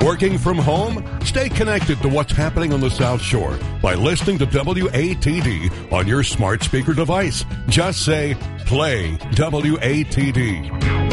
Working from home? Stay connected to what's happening on the South Shore by listening to WATD on your smart speaker device. Just say, play WATD.